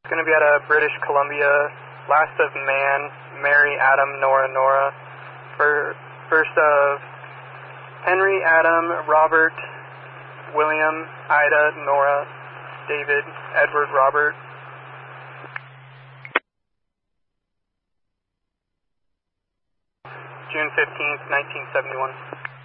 It's going to be out of British Columbia. Last of Man, Mary, Adam, Nora. First of Henry, Adam, Robert, William, Ida, Nora, David, Edward, Robert. June 15th, 1971.